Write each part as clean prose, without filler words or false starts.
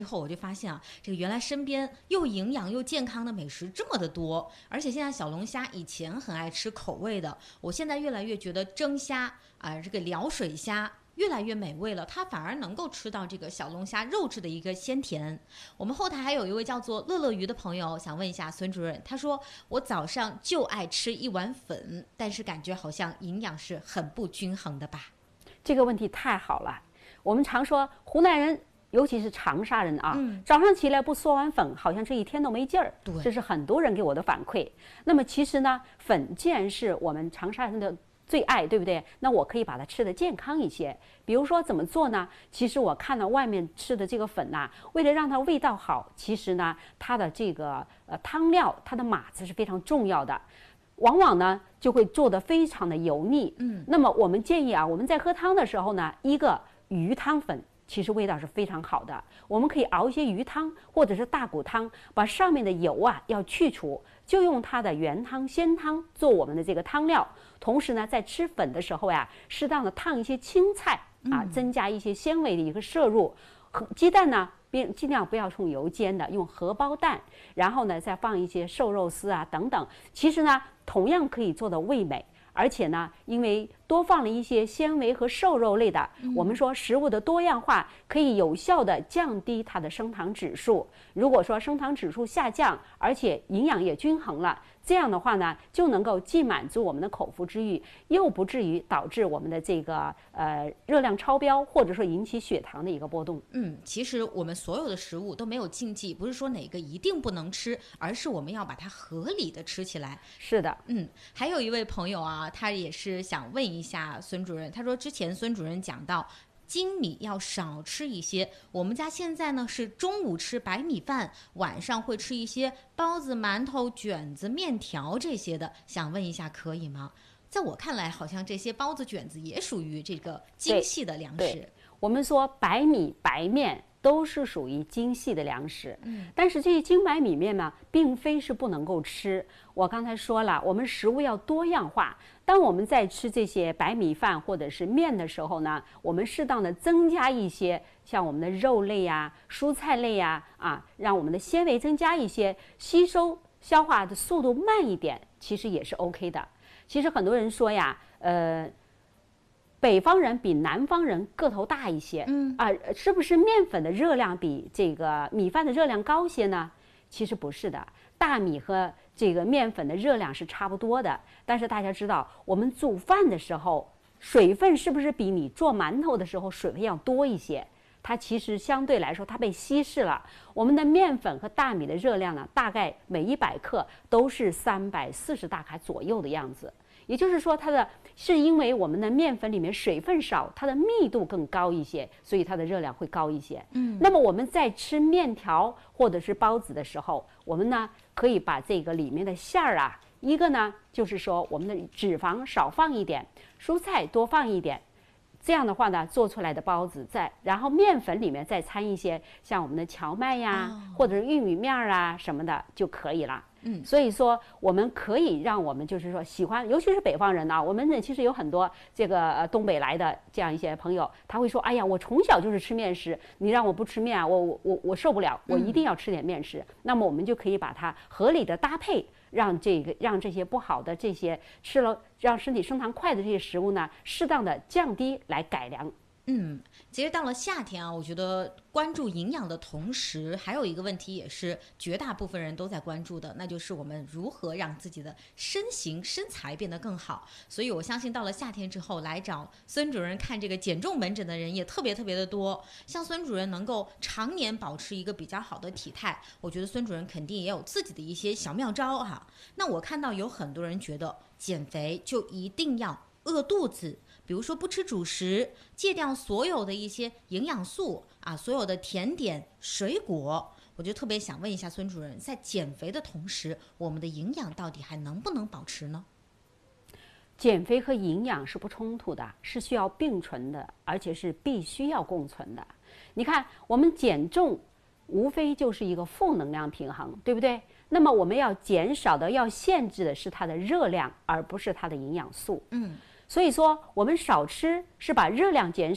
之后我就发现啊，这个原来身边又营养又健康的美食这么的多，而且现在小龙虾以前很爱吃口味的，我现在越来越觉得蒸虾这个辽水虾越来越美味了，它反而能够吃到这个小龙虾肉质的一个鲜甜。我们后台还有一位叫做乐乐鱼的朋友想问一下孙主任，他说我早上就爱吃一碗粉，但是感觉好像营养是很不均衡的吧？ 这个问题太好了，我们常说湖南人尤其是长沙人啊，早上起来不嗦碗粉，好像这一天都没劲儿。这是很多人给我的反馈。那么其实呢，粉既然是我们长沙人的最爱，对不对？那我可以把它吃得健康一些。比如说怎么做呢？其实我看到外面吃的这个粉呐，为了让它味道好，其实呢，它的这个汤料，它的码子是非常重要的。往往呢就会做得非常的油腻。那么我们建议啊，我们在喝汤的时候呢，一个鱼汤粉。其实味道是非常好的，我们可以熬一些鱼汤或者是大骨汤，把上面的油啊要去除，就用它的原汤鲜汤做我们的这个汤料。同时呢，在吃粉的时候呀，适当的烫一些青菜啊，增加一些纤维的一个摄入。鸡蛋呢，尽量不要用油煎的，用荷包蛋，然后呢再放一些瘦肉丝啊等等。其实呢，同样可以做的味美。而且呢，因为多放了一些纤维和瘦肉类的，我们说食物的多样化可以有效的降低它的升糖指数。如果说升糖指数下降，而且营养也均衡了，这样的话呢，就能够既满足我们的口腹之欲，又不至于导致我们的这个热量超标，或者说引起血糖的一个波动。 其实我们所有的食物都没有禁忌，不是说哪个一定不能吃，而是我们要把它合理的吃起来。 是的， 还有一位朋友啊，他也是想问一下孙主任，他说之前孙主任讲到精米要少吃一些，我们家现在呢是中午吃白米饭，晚上会吃一些包子、馒头、卷子、面条这些的，想问一下可以吗？在我看来，好像这些包子、卷子也属于这个精细的粮食。 我们说白米、白面都是属于精细的粮食，但是这些精白米面呢，并非是不能够吃。我刚才说了，我们食物要多样化。当我们在吃这些白米饭或者是面的时候呢，我们适当的增加一些像我们的肉类呀、蔬菜类呀，让我们的纤维增加一些，吸收消化的速度慢一点，其实也是 OK 的。其实很多人说呀，北方人比南方人个头大一些，是不是面粉的热量比这个米饭的热量高些呢？其实不是的，大米和这个面粉的热量是差不多的。但是大家知道，我们煮饭的时候，水分是不是比你做馒头的时候水分要多一些？它其实相对来说它被稀释了。我们的面粉和大米的热量呢，大概每100克都是340大卡左右的样子。也就是说，是因为我们的面粉里面水分少，它的密度更高一些，所以它的热量会高一些。那么我们在吃面条或者是包子的时候，我们呢可以把这个里面的馅儿啊，一个呢就是说我们的脂肪少放一点，蔬菜多放一点。这样的话呢，做出来的包子然后面粉里面再掺一些像我们的荞麦呀，或者是玉米面啊什么的就可以了。所以说我们可以让我们就是说喜欢，尤其是北方人啊，我们其实有很多这个东北来的这样一些朋友，他会说，哎呀，我从小就是吃面食，你让我不吃面啊，我受不了，我一定要吃点面食。那么我们就可以把它合理的搭配，让这些不好的这些吃了让身体升糖快的这些食物呢，适当的降低来改良。 其实到了夏天啊，我觉得关注营养的同时，还有一个问题也是绝大部分人都在关注的，那就是我们如何让自己的身材变得更好。所以我相信到了夏天之后，来找孙主任看这个减重门诊的人也特别特别的多。像孙主任能够常年保持一个比较好的体态，我觉得孙主任肯定也有自己的一些小妙招哈。那我看到有很多人觉得减肥就一定要饿肚子，比如说不吃主食，戒掉所有的一些营养素所有的甜点、水果。我就特别想问一下孙主任，在减肥的同时，我们的营养到底还能不能保持呢？ 减肥和营养是不冲突的，是需要并存的，而且是必须要共存的。你看，我们减重无非就是一个负能量平衡，对不对？那么我们要减少的、要限制的是它的热量，而不是它的营养素。所以说我们少吃是把热量减少，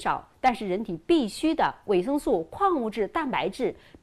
但是人体必须的维生素、矿物质、蛋白质